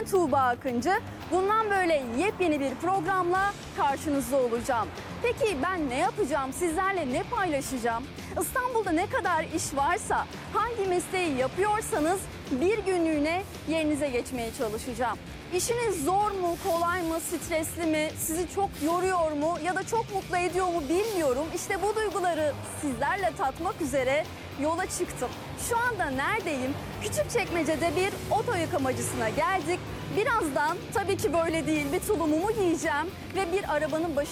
Ben Tuğba Akıncı. Bundan böyle yepyeni bir programla karşınızda olacağım. Peki ben ne yapacağım? Sizlerle ne paylaşacağım? İstanbul'da ne kadar iş varsa, hangi mesleği yapıyorsanız bir günlüğüne yerinize geçmeye çalışacağım. İşiniz zor mu, kolay mı, stresli mi, sizi çok yoruyor mu ya da çok mutlu ediyor mu bilmiyorum. İşte bu duyguları sizlerle tatmak üzere yola çıktım. Şu anda neredeyim? Küçükçekmece'de bir oto yıkamacısına geldik. Birazdan tabii ki böyle değil bir tulumumu giyeceğim ve bir arabanın başına